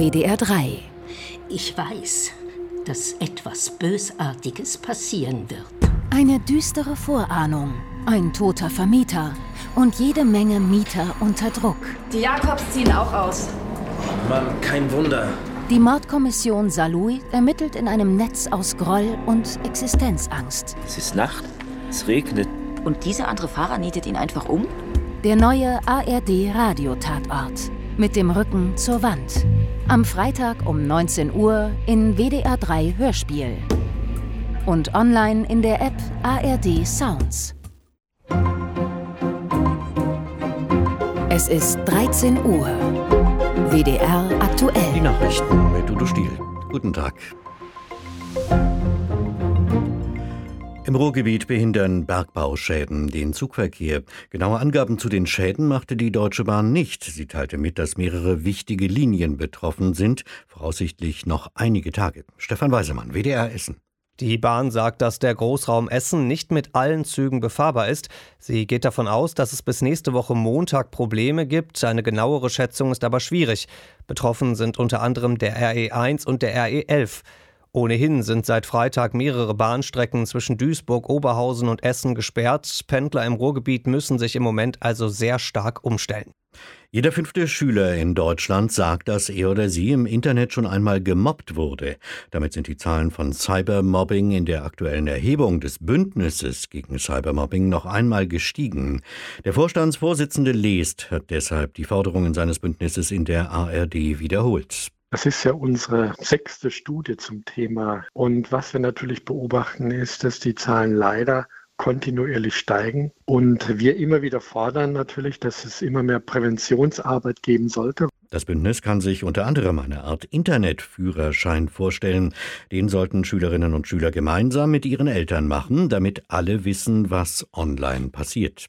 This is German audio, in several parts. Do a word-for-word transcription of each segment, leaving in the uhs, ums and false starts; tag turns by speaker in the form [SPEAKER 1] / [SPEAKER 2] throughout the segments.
[SPEAKER 1] W D R drei.
[SPEAKER 2] Ich weiß, dass etwas Bösartiges passieren wird.
[SPEAKER 1] Eine düstere Vorahnung, ein toter Vermieter und jede Menge Mieter unter Druck.
[SPEAKER 3] Die Jakobs ziehen auch aus.
[SPEAKER 4] Mann, kein Wunder.
[SPEAKER 1] Die Mordkommission Saarlouis ermittelt in einem Netz aus Groll und Existenzangst.
[SPEAKER 4] Es ist Nacht, es regnet.
[SPEAKER 5] Und dieser andere Fahrer nietet ihn einfach um?
[SPEAKER 1] Der neue A R D-Radiotatort. Mit dem Rücken zur Wand. Am Freitag um neunzehn Uhr in W D R drei Hörspiel. Und online in der App A R D Sounds. Es ist dreizehn Uhr. W D R aktuell.
[SPEAKER 6] Die Nachrichten mit Udo Stiel. Guten Tag. Im Ruhrgebiet behindern Bergbauschäden den Zugverkehr. Genaue Angaben zu den Schäden machte die Deutsche Bahn nicht. Sie teilte mit, dass mehrere wichtige Linien betroffen sind, voraussichtlich noch einige Tage. Stefan Weisemann, W D R Essen.
[SPEAKER 7] Die Bahn sagt, dass der Großraum Essen nicht mit allen Zügen befahrbar ist. Sie geht davon aus, dass es bis nächste Woche Montag Probleme gibt. Eine genauere Schätzung ist aber schwierig. Betroffen sind unter anderem der R E eins und der R E elf. Ohnehin sind seit Freitag mehrere Bahnstrecken zwischen Duisburg, Oberhausen und Essen gesperrt. Pendler im Ruhrgebiet müssen sich im Moment also sehr stark umstellen.
[SPEAKER 6] Jeder fünfte Schüler in Deutschland sagt, dass er oder sie im Internet schon einmal gemobbt wurde. Damit sind die Zahlen von Cybermobbing in der aktuellen Erhebung des Bündnisses gegen Cybermobbing noch einmal gestiegen. Der Vorstandsvorsitzende Lest hat deshalb die Forderungen seines Bündnisses in der A R D wiederholt.
[SPEAKER 8] Das ist ja unsere sechste Studie zum Thema. Und was wir natürlich beobachten, ist, dass die Zahlen leider kontinuierlich steigen. Und wir immer wieder fordern natürlich, dass es immer mehr Präventionsarbeit geben sollte.
[SPEAKER 6] Das Bündnis kann sich unter anderem eine Art Internetführerschein vorstellen. Den sollten Schülerinnen und Schüler gemeinsam mit ihren Eltern machen, damit alle wissen, was online passiert.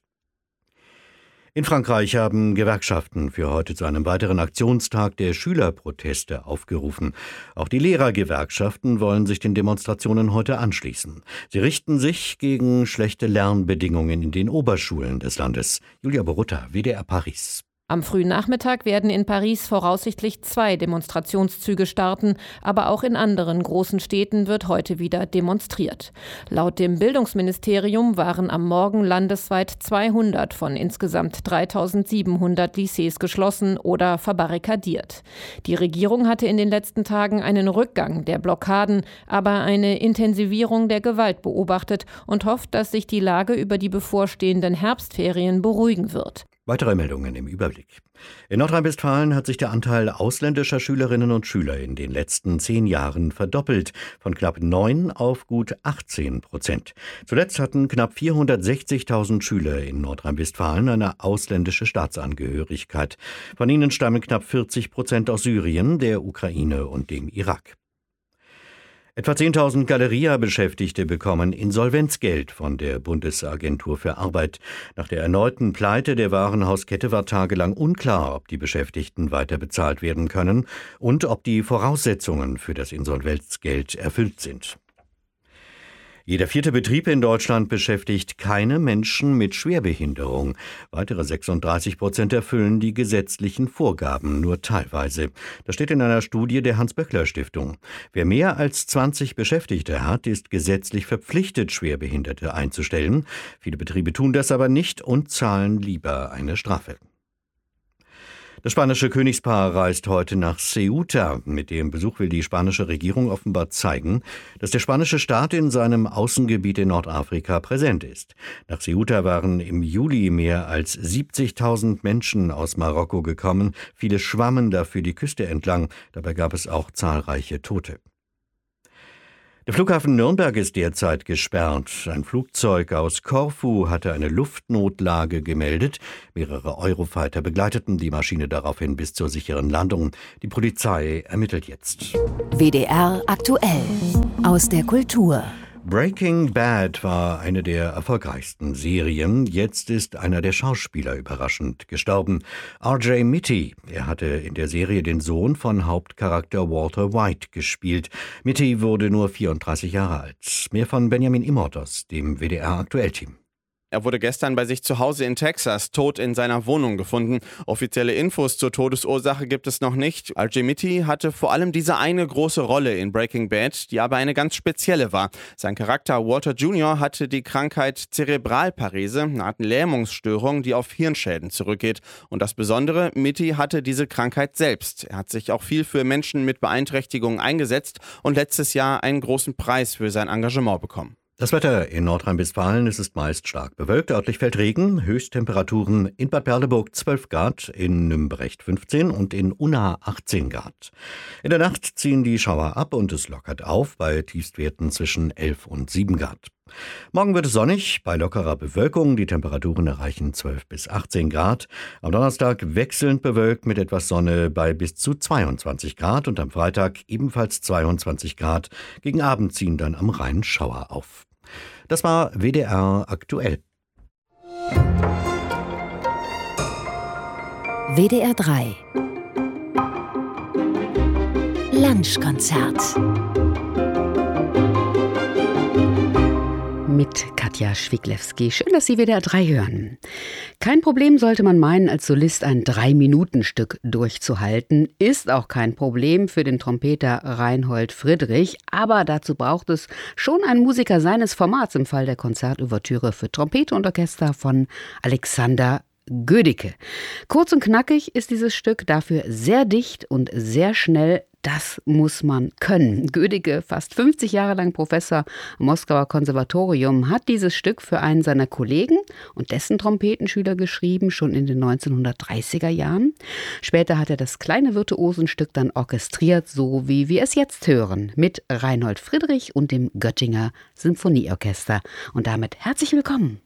[SPEAKER 6] In Frankreich haben Gewerkschaften für heute zu einem weiteren Aktionstag der Schülerproteste aufgerufen. Auch die Lehrergewerkschaften wollen sich den Demonstrationen heute anschließen. Sie richten sich gegen schlechte Lernbedingungen in den Oberschulen des Landes. Julia Borutta, W D R Paris.
[SPEAKER 9] Am frühen Nachmittag werden in Paris voraussichtlich zwei Demonstrationszüge starten, aber auch in anderen großen Städten wird heute wieder demonstriert. Laut dem Bildungsministerium waren am Morgen landesweit zweihundert von insgesamt dreitausendsiebenhundert Lycées geschlossen oder verbarrikadiert. Die Regierung hatte in den letzten Tagen einen Rückgang der Blockaden, aber eine Intensivierung der Gewalt beobachtet und hofft, dass sich die Lage über die bevorstehenden Herbstferien beruhigen wird.
[SPEAKER 6] Weitere Meldungen im Überblick. In Nordrhein-Westfalen hat sich der Anteil ausländischer Schülerinnen und Schüler in den letzten zehn Jahren verdoppelt, von knapp neun auf gut achtzehn Prozent. Zuletzt hatten knapp vierhundertsechzigtausend Schüler in Nordrhein-Westfalen eine ausländische Staatsangehörigkeit. Von ihnen stammen knapp vierzig Prozent aus Syrien, der Ukraine und dem Irak. Etwa zehntausend Galeria-Beschäftigte bekommen Insolvenzgeld von der Bundesagentur für Arbeit. Nach der erneuten Pleite der Warenhauskette war tagelang unklar, ob die Beschäftigten weiter bezahlt werden können und ob die Voraussetzungen für das Insolvenzgeld erfüllt sind. Jeder vierte Betrieb in Deutschland beschäftigt keine Menschen mit Schwerbehinderung. Weitere sechsunddreißig Prozent erfüllen die gesetzlichen Vorgaben nur teilweise. Das steht in einer Studie der Hans-Böckler-Stiftung. Wer mehr als zwanzig Beschäftigte hat, ist gesetzlich verpflichtet, Schwerbehinderte einzustellen. Viele Betriebe tun das aber nicht und zahlen lieber eine Strafe. Das spanische Königspaar reist heute nach Ceuta. Mit dem Besuch will die spanische Regierung offenbar zeigen, dass der spanische Staat in seinem Außengebiet in Nordafrika präsent ist. Nach Ceuta waren im Juli mehr als siebzigtausend Menschen aus Marokko gekommen. Viele schwammen dafür die Küste entlang. Dabei gab es auch zahlreiche Tote. Der Flughafen Nürnberg ist derzeit gesperrt. Ein Flugzeug aus Korfu hatte eine Luftnotlage gemeldet. Mehrere Eurofighter begleiteten die Maschine daraufhin bis zur sicheren Landung. Die Polizei ermittelt jetzt.
[SPEAKER 1] W D R aktuell aus der Kultur.
[SPEAKER 6] Breaking Bad war eine der erfolgreichsten Serien. Jetzt ist einer der Schauspieler überraschend gestorben. R J Mitty. Er hatte in der Serie den Sohn von Hauptcharakter Walter White gespielt. Mitty wurde nur vierunddreißig Jahre alt. Mehr von Benjamin Immort aus dem W D R Aktuellteam.
[SPEAKER 10] Er wurde gestern bei sich zu Hause in Texas tot in seiner Wohnung gefunden. Offizielle Infos zur Todesursache gibt es noch nicht. R J Mitte hatte vor allem diese eine große Rolle in Breaking Bad, die aber eine ganz spezielle war. Sein Charakter Walter Junior hatte die Krankheit Zerebralparese, eine Art Lähmungsstörung, die auf Hirnschäden zurückgeht. Und das Besondere, Mitte hatte diese Krankheit selbst. Er hat sich auch viel für Menschen mit Beeinträchtigungen eingesetzt und letztes Jahr einen großen Preis für sein Engagement bekommen.
[SPEAKER 6] Das Wetter in Nordrhein-Westfalen, es ist meist stark bewölkt, örtlich fällt Regen, Höchsttemperaturen in Bad Berleburg zwölf Grad, in Nümbrecht fünfzehn und in Unna achtzehn Grad. In der Nacht ziehen die Schauer ab und es lockert auf bei Tiefstwerten zwischen elf und sieben Grad. Morgen wird es sonnig, bei lockerer Bewölkung, die Temperaturen erreichen zwölf bis achtzehn Grad. Am Donnerstag wechselnd bewölkt mit etwas Sonne bei bis zu zweiundzwanzig Grad und am Freitag ebenfalls zweiundzwanzig Grad. Gegen Abend ziehen dann am Rhein Schauer auf. Das war W D R aktuell.
[SPEAKER 1] W D R drei Lunchkonzert
[SPEAKER 11] mit Katja Schwiglewski. Schön, dass Sie W D R drei hören. Kein Problem sollte man meinen, als Solist ein Drei-Minuten-Stück durchzuhalten. Ist auch kein Problem für den Trompeter Reinhold Friedrich. Aber dazu braucht es schon einen Musiker seines Formats im Fall der Konzertouvertüre für Trompete und Orchester von Alexander Gödicke. Kurz und knackig ist dieses Stück, dafür sehr dicht und sehr schnell. Das muss man können. Gödicke, fast fünfzig Jahre lang Professor am Moskauer Konservatorium, hat dieses Stück für einen seiner Kollegen und dessen Trompetenschüler geschrieben, schon in den neunzehnhundertdreißiger Jahren. Später hat er das kleine Virtuosenstück dann orchestriert, so wie wir es jetzt hören, mit Reinhold Friedrich und dem Göttinger Sinfonieorchester. Und damit herzlich willkommen.